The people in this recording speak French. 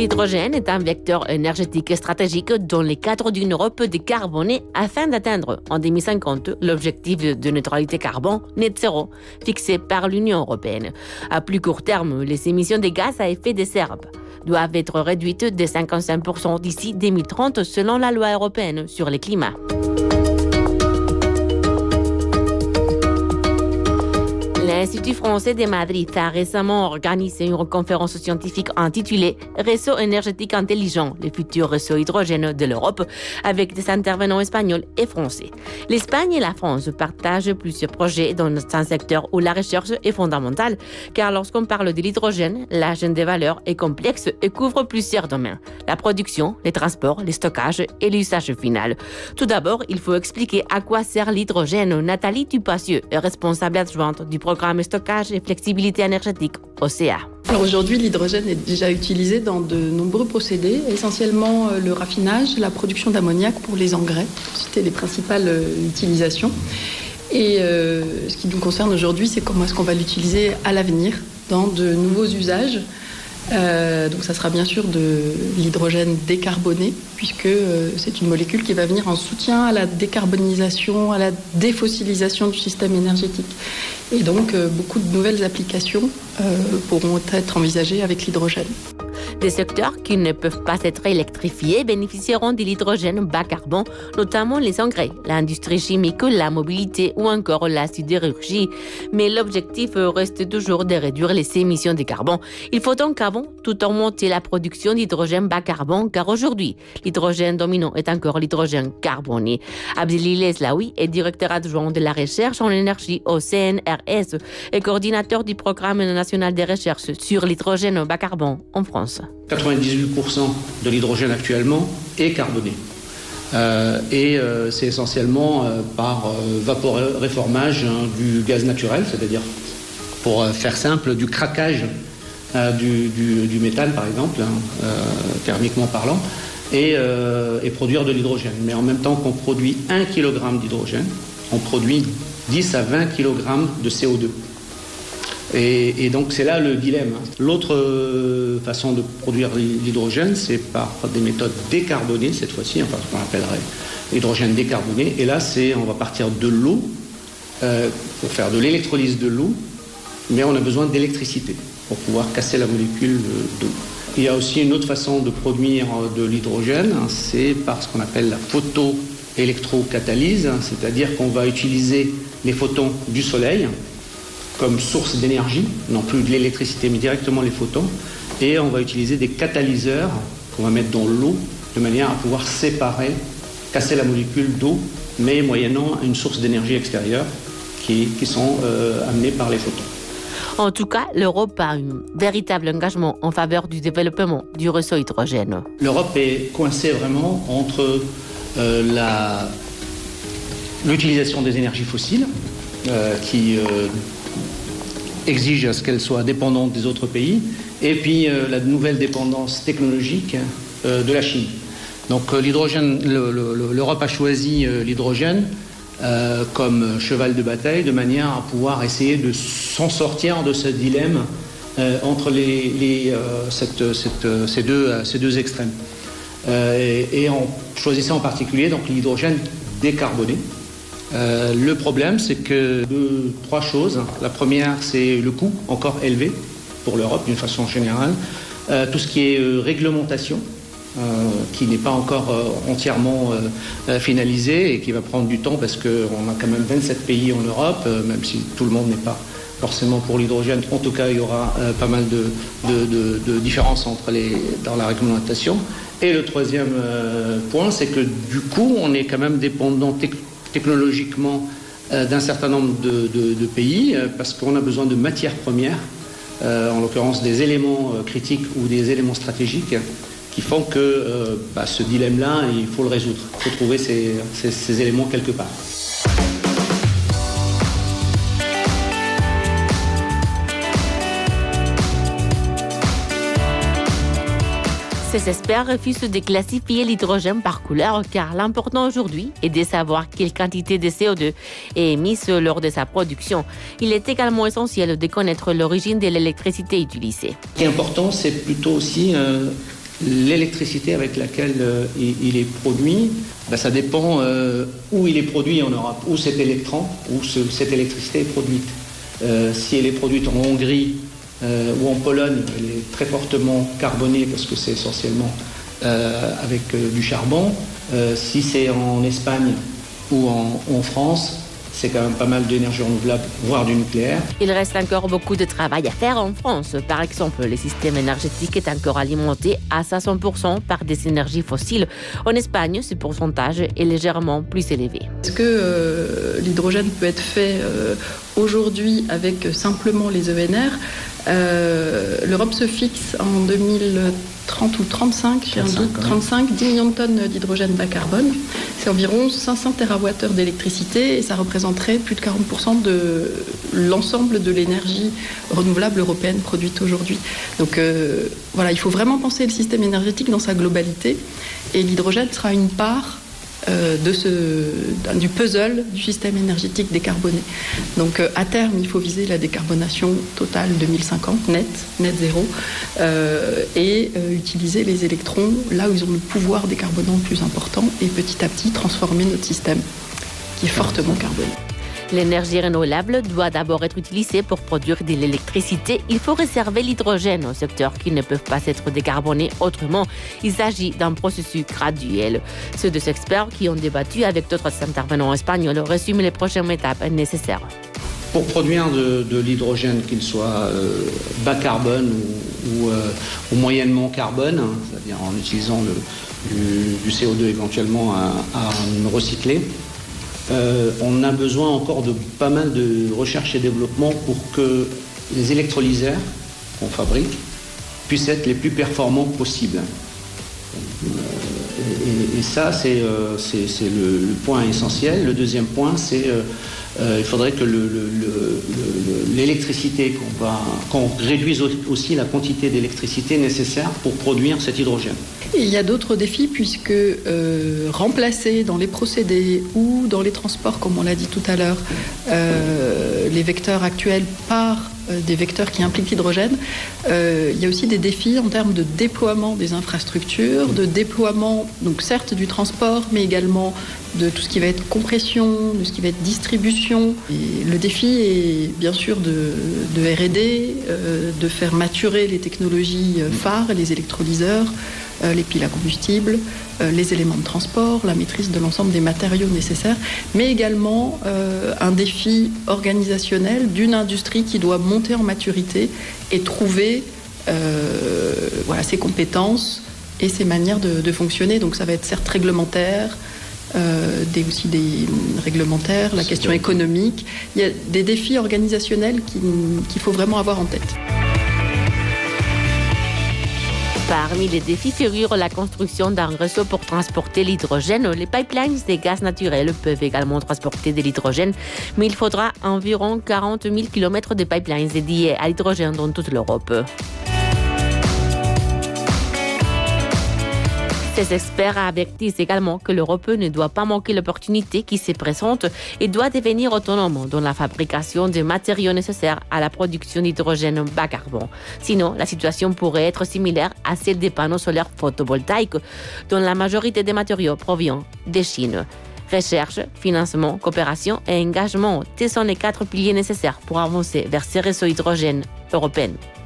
L'hydrogène est un vecteur énergétique stratégique dans le cadre d'une Europe décarbonée afin d'atteindre en 2050 l'objectif de neutralité carbone net zéro fixé par l'Union européenne. À plus court terme, les émissions de gaz à effet de serre doivent être réduites de 55% d'ici 2030 selon la loi européenne sur le climat. L'Institut français de Madrid a récemment organisé une conférence scientifique intitulée « Réseau énergétique intelligent, le futur réseau hydrogène de l'Europe » avec des intervenants espagnols et français. L'Espagne et la France partagent plusieurs projets dans un secteur où la recherche est fondamentale, car lorsqu'on parle de l'hydrogène, la chaîne de valeur est complexe et couvre plusieurs domaines. La production, les transports, le stockage et l'usage final. Tout d'abord, il faut expliquer à quoi sert l'hydrogène. Nathalie Dupassieux est responsable adjointe du programme stockage et flexibilité énergétique OCA. Alors aujourd'hui, l'hydrogène est déjà utilisé dans de nombreux procédés, essentiellement le raffinage, la production d'ammoniac pour les engrais, c'était les principales utilisations. Et ce qui nous concerne aujourd'hui, c'est comment est-ce qu'on va l'utiliser à l'avenir dans de nouveaux usages. Donc ça sera bien sûr de l'hydrogène décarboné, puisque c'est une molécule qui va venir en soutien à la décarbonisation, à la défossilisation du système énergétique. Et donc beaucoup de nouvelles applications pourront être envisagées avec l'hydrogène. Des secteurs qui ne peuvent pas être électrifiés bénéficieront de l'hydrogène bas carbone, notamment les engrais, l'industrie chimique, la mobilité ou encore la sidérurgie. Mais l'objectif reste toujours de réduire les émissions de carbone. Il faut donc avant tout augmenter la production d'hydrogène bas carbone, car aujourd'hui, l'hydrogène dominant est encore l'hydrogène carboné. Abdelil Eslaoui est directeur adjoint de la recherche en énergie au CNRS et coordinateur du programme national de recherche sur l'hydrogène bas carbone en France. 98% de l'hydrogène actuellement est carboné. C'est essentiellement par vaporéformage du gaz naturel, c'est-à-dire, pour faire simple, du craquage du méthane, par exemple, thermiquement parlant, et produire de l'hydrogène. Mais en même temps qu'on produit 1 kg d'hydrogène, on produit 10 à 20 kg de CO2. Et donc c'est là le dilemme. L'autre façon de produire l'hydrogène, c'est par des méthodes décarbonées cette fois-ci, enfin ce qu'on appellerait l'hydrogène décarboné. Et là, on va partir de l'eau pour faire de l'électrolyse de l'eau, mais on a besoin d'électricité pour pouvoir casser la molécule d'eau. Il y a aussi une autre façon de produire de l'hydrogène, c'est par ce qu'on appelle la photoélectrocatalyse, c'est-à-dire qu'on va utiliser les photons du soleil comme source d'énergie, non plus de l'électricité, mais directement les photons. Et on va utiliser des catalyseurs qu'on va mettre dans l'eau de manière à pouvoir casser la molécule d'eau, mais moyennant une source d'énergie extérieure qui sont amenées par les photons. En tout cas, l'Europe a un véritable engagement en faveur du développement du réseau hydrogène. L'Europe est coincée vraiment entre l'utilisation des énergies fossiles, qui exige à ce qu'elle soit dépendante des autres pays, et puis la nouvelle dépendance technologique de la Chine. Donc l'Europe a choisi l'hydrogène comme cheval de bataille, de manière à pouvoir essayer de s'en sortir de ce dilemme entre ces deux extrêmes. Et en choisissant en particulier donc l'hydrogène décarboné. Le problème, c'est que 3 choses. La première, c'est le coût encore élevé pour l'Europe d'une façon générale. Tout ce qui est réglementation, qui n'est pas encore entièrement finalisé et qui va prendre du temps parce qu'on a quand même 27 pays en Europe, même si tout le monde n'est pas forcément pour l'hydrogène. En tout cas, il y aura pas mal de différences dans la réglementation. Et le troisième point, c'est que du coup, on est quand même dépendant technologiquement d'un certain nombre de pays, parce qu'on a besoin de matières premières, en l'occurrence des éléments critiques ou des éléments stratégiques, qui font que ce dilemme-là, il faut le résoudre. Il faut trouver ces éléments quelque part. Ces experts refusent de classifier l'hydrogène par couleur car l'important aujourd'hui est de savoir quelle quantité de CO2 est émise lors de sa production. Il est également essentiel de connaître l'origine de l'électricité utilisée. Ce qui est important, c'est plutôt aussi l'électricité avec laquelle il est produit, ça dépend où il est produit en Europe, où cet électron, où cette électricité est produite. Si elle est produite en Hongrie ou en Pologne, elle est très fortement carbonée parce que c'est essentiellement avec du charbon. Si c'est en Espagne ou en France, c'est quand même pas mal d'énergie renouvelable, voire du nucléaire. Il reste encore beaucoup de travail à faire en France. Par exemple, le système énergétique est encore alimenté à 500% par des énergies fossiles. En Espagne, ce pourcentage est légèrement plus élevé. Est-ce que l'hydrogène peut être fait aujourd'hui avec simplement les ENR ? L'Europe se fixe en 2030 ou 35, j'ai un doute, 35, 10 millions de tonnes d'hydrogène bas carbone. C'est environ 500 TWh d'électricité et ça représenterait plus de 40% de l'ensemble de l'énergie renouvelable européenne produite aujourd'hui. Donc il faut vraiment penser le système énergétique dans sa globalité et l'hydrogène sera une part du puzzle du système énergétique décarboné. Donc à terme, il faut viser la décarbonation totale 2050, net zéro, et utiliser les électrons là où ils ont le pouvoir décarbonant le plus important et petit à petit transformer notre système qui est fortement carboné. L'énergie renouvelable doit d'abord être utilisée pour produire de l'électricité. Il faut réserver l'hydrogène aux secteurs qui ne peuvent pas être décarbonés autrement. Il s'agit d'un processus graduel. Ceux des experts qui ont débattu avec d'autres intervenants espagnols résument les prochaines étapes nécessaires. Pour produire de l'hydrogène, qu'il soit bas carbone ou moyennement carbone, c'est-à-dire en utilisant du CO2 éventuellement à recycler, on a besoin encore de pas mal de recherche et développement pour que les électrolyseurs qu'on fabrique puissent être les plus performants possibles. Et ça, c'est le point essentiel. Le deuxième point, c'est il faudrait que l'électricité, qu'on réduise aussi la quantité d'électricité nécessaire pour produire cet hydrogène. Et il y a d'autres défis puisque remplacer dans les procédés ou dans les transports, comme on l'a dit tout à l'heure, les vecteurs actuels par des vecteurs qui impliquent l'hydrogène, il y a aussi des défis en termes de déploiement des infrastructures, de déploiement, donc certes du transport, mais également de tout ce qui va être compression, de ce qui va être distribution. Et le défi est bien sûr de R&D, de faire maturer les technologies phares, les électrolyseurs, les piles à combustible, les éléments de transport, la maîtrise de l'ensemble des matériaux nécessaires, mais également un défi organisationnel d'une industrie qui doit monter en maturité et trouver ses compétences et ses manières de fonctionner. Donc ça va être certes réglementaire, aussi des réglementaires, la question économique. Il y a des défis organisationnels qu'il faut vraiment avoir en tête. Parmi les défis figure la construction d'un réseau pour transporter l'hydrogène. Les pipelines des gaz naturels peuvent également transporter de l'hydrogène, mais il faudra environ 40 000 km de pipelines dédiés à l'hydrogène dans toute l'Europe. Ces experts avertissent également que l'Europe ne doit pas manquer l'opportunité qui se présente et doit devenir autonome dans la fabrication des matériaux nécessaires à la production d'hydrogène bas carbone. Sinon, la situation pourrait être similaire à celle des panneaux solaires photovoltaïques, dont la majorité des matériaux provient de Chine. Recherche, financement, coopération et engagement, tels sont les 4 piliers nécessaires pour avancer vers ces réseaux hydrogène européens.